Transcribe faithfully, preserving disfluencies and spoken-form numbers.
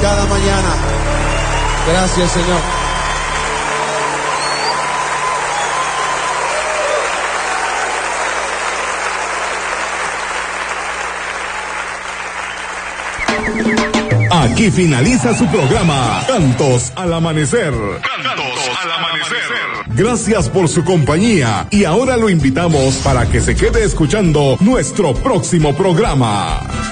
cada mañana. Gracias, Señor. Aquí finaliza su programa Cantos al Amanecer. Cantos al Amanecer. Gracias por su compañía y ahora lo invitamos para que se quede escuchando nuestro próximo programa.